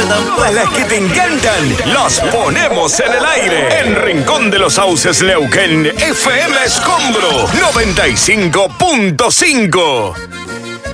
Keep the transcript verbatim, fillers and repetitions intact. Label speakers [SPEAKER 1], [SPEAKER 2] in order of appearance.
[SPEAKER 1] Todas las que te encantan, las ponemos en el aire. En Rincón de los Sauces Leuquén, F M Escombro noventa y cinco punto cinco.